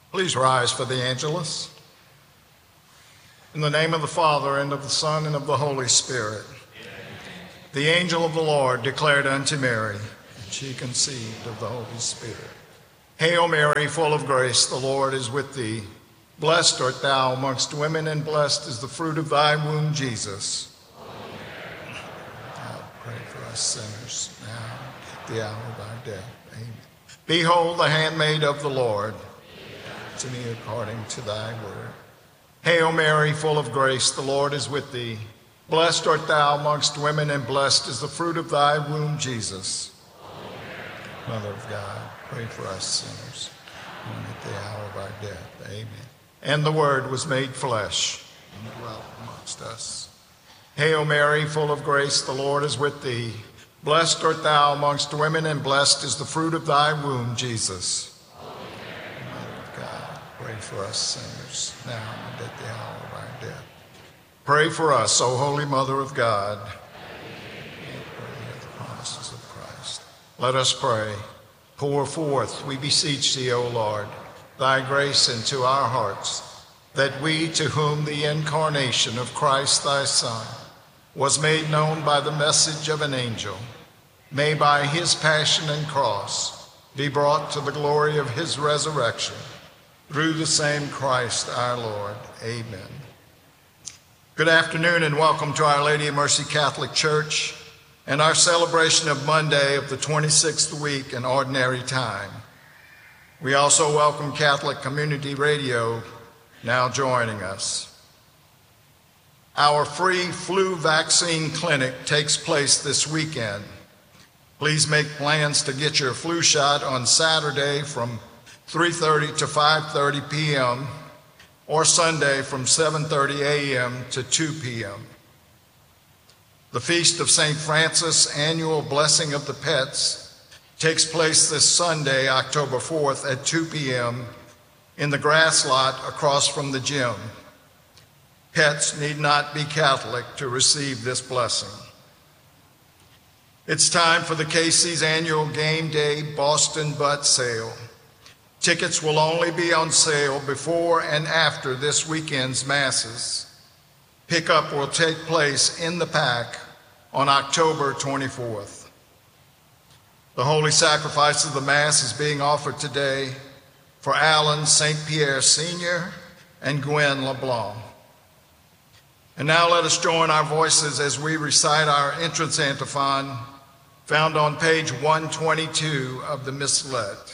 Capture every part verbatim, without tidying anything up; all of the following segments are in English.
Please rise for the Angelus. In the name of the Father, and of the Son, and of the Holy Spirit. Amen. The angel of the Lord declared unto Mary, and she conceived of the Holy Spirit. Hail Mary, full of grace, the Lord is with thee. Blessed art thou amongst women, and blessed is the fruit of thy womb, Jesus. Now pray for us sinners, now at the hour of our death. Amen. Behold the handmaid of the Lord. To me according to thy word. Hail Mary, full of grace, the Lord is with thee. Blessed art thou amongst women, and blessed is the fruit of thy womb, Jesus. Mother of God, pray for us sinners, and at the hour of our death. Amen. And the Word was made flesh and dwelt amongst us. Hail Mary, full of grace, the Lord is with thee. Blessed art thou amongst women, and blessed is the fruit of thy womb, Jesus. Pray for us sinners, now and at the hour of our death. Pray for us, O Holy Mother of God. And pray the promises of Christ. Let us pray. Pour forth, we beseech thee, O Lord, thy grace into our hearts, that we, to whom the incarnation of Christ thy Son was made known by the message of an angel, may by his passion and cross be brought to the glory of his resurrection. Through the same Christ our Lord. Amen. Good afternoon and welcome to Our Lady of Mercy Catholic Church and our celebration of Monday of the twenty-sixth week in Ordinary Time. We also welcome Catholic Community Radio now joining us. Our free flu vaccine clinic takes place this weekend. Please make plans to get your flu shot on Saturday from three thirty to five thirty p.m. or Sunday from seven thirty a.m. to two p.m. The Feast of Saint Francis Annual Blessing of the Pets takes place this Sunday, October fourth at two p.m. in the grass lot across from the gym. Pets need not be Catholic to receive this blessing. It's time for the Casey's annual Game Day Boston Butt Sale. Tickets will only be on sale before and after this weekend's Masses. Pickup will take place in the pack on October twenty-fourth. The Holy Sacrifice of the Mass is being offered today for Alan Saint Pierre Senior and Gwen LeBlanc. And now let us join our voices as we recite our entrance antiphon found on page one twenty-two of the Missalette.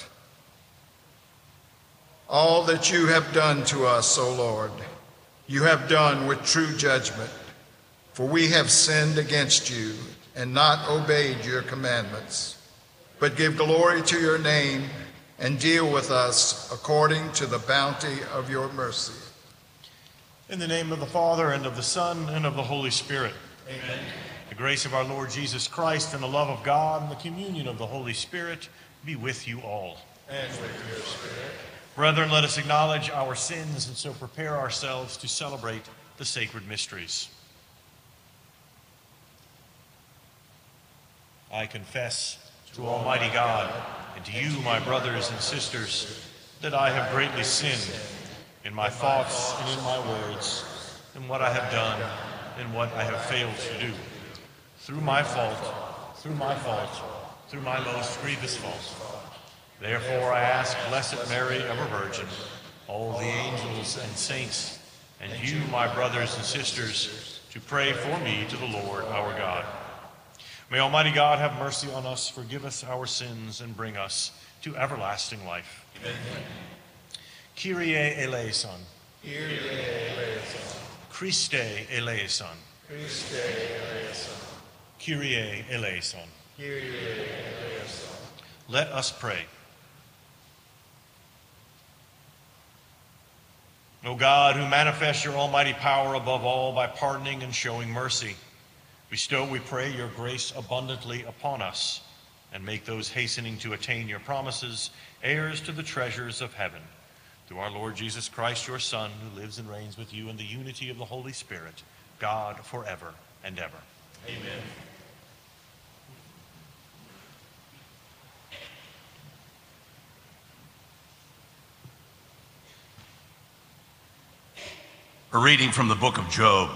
All that you have done to us, O Lord, you have done with true judgment, for we have sinned against you and not obeyed your commandments. But give glory to your name and deal with us according to the bounty of your mercy. In the name of the Father, and of the Son, and of the Holy Spirit. Amen. The grace of our Lord Jesus Christ, and the love of God, and the communion of the Holy Spirit be with you all. And with your spirit. Brethren, let us acknowledge our sins and so prepare ourselves to celebrate the sacred mysteries. I confess to Almighty God and to you, my brothers and sisters, that I have greatly sinned in my thoughts and in my words, in what I have done and what I have failed to do, through my fault, through my fault, through my most grievous fault. Therefore I ask Blessed Mary, ever Virgin, all the angels and saints, and you, my brothers and sisters, to pray for me to the Lord our God. May Almighty God have mercy on us, forgive us our sins, and bring us to everlasting life. Amen. Kyrie eleison. Kyrie eleison. Christe eleison. Christe eleison. Kyrie eleison. Kyrie eleison. Let us pray. O God, who manifests your almighty power above all by pardoning and showing mercy, bestow, we pray, your grace abundantly upon us, and make those hastening to attain your promises heirs to the treasures of heaven. Through our Lord Jesus Christ, your Son, who lives and reigns with you in the unity of the Holy Spirit, God, forever and ever. Amen. A reading from the book of Job.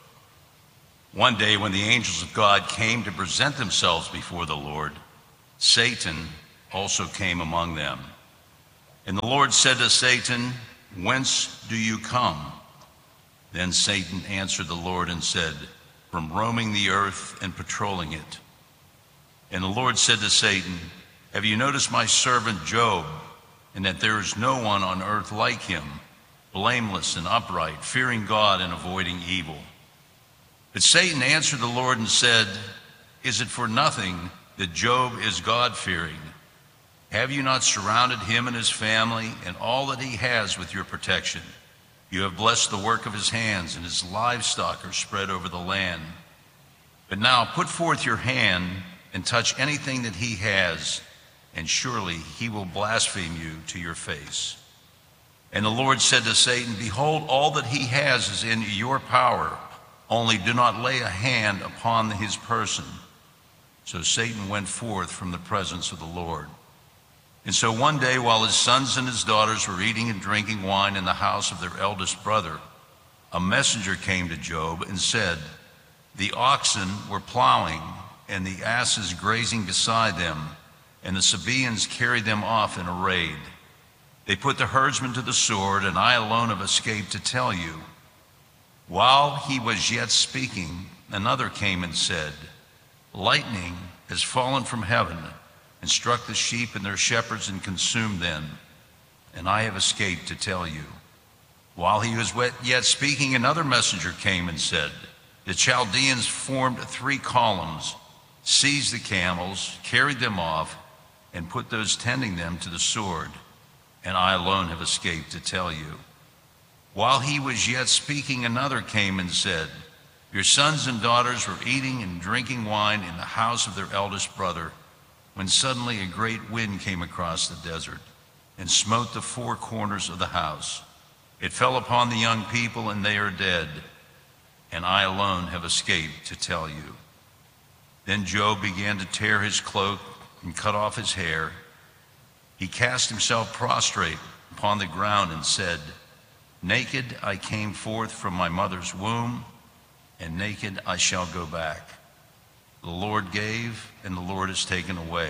One day when the angels of God came to present themselves before the Lord, Satan also came among them. And the Lord said to Satan, "Whence do you come?" Then Satan answered the Lord and said, "From roaming the earth and patrolling it." And the Lord said to Satan, "Have you noticed my servant Job, and that there is no one on earth like him, blameless and upright, fearing God and avoiding evil?" But Satan answered the Lord and said, "Is it for nothing that Job is God-fearing? Have you not surrounded him and his family and all that he has with your protection? You have blessed the work of his hands, and his livestock are spread over the land. But now put forth your hand and touch anything that he has, and surely he will blaspheme you to your face." And the Lord said to Satan, "Behold, all that he has is in your power, only do not lay a hand upon his person." So Satan went forth from the presence of the Lord. And so one day, while his sons and his daughters were eating and drinking wine in the house of their eldest brother, a messenger came to Job and said, "The oxen were plowing and the asses grazing beside them, and the Sabaeans carried them off in a raid. They put the herdsmen to the sword, and I alone have escaped to tell you." While he was yet speaking, another came and said, "Lightning has fallen from heaven and struck the sheep and their shepherds and consumed them, and I have escaped to tell you." While he was yet speaking, another messenger came and said, "The Chaldeans formed three columns, seized the camels, carried them off, and put those tending them to the sword, and I alone have escaped to tell you." While he was yet speaking, another came and said, "Your sons and daughters were eating and drinking wine in the house of their eldest brother, when suddenly a great wind came across the desert and smote the four corners of the house. It fell upon the young people, and they are dead, and I alone have escaped to tell you." Then Job began to tear his cloak and cut off his hair. He cast himself prostrate upon the ground and said, "Naked I came forth from my mother's womb, and naked I shall go back. The Lord gave, and the Lord has taken away.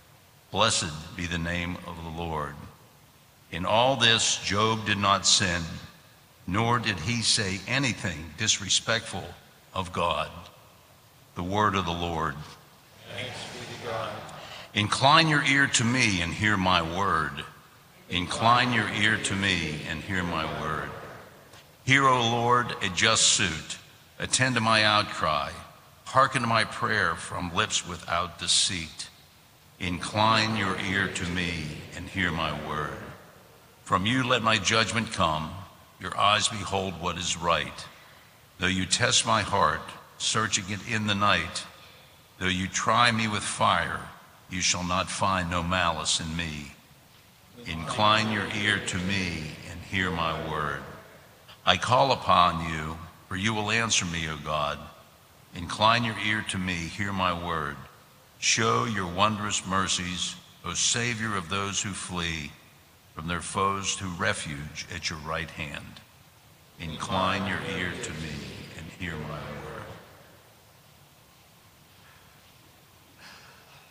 Blessed be the name of the Lord." In all this, Job did not sin, nor did he say anything disrespectful of God. The word of the Lord. Thanks be to God. Incline your ear to me and hear my word. Incline your ear to me and hear my word. Hear, O Lord, a just suit. Attend to my outcry. Hearken to my prayer from lips without deceit. Incline your ear to me and hear my word. From you let my judgment come. Your eyes behold what is right. Though you test my heart, searching it in the night, though you try me with fire, you shall not find no malice in me. Incline your ear to me and hear my word. I call upon you, for you will answer me, O God. Incline your ear to me, hear my word. Show your wondrous mercies, O Savior of those who flee from their foes to refuge at your right hand. Incline your ear to me and hear my word.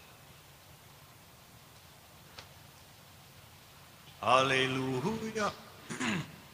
Alleluia.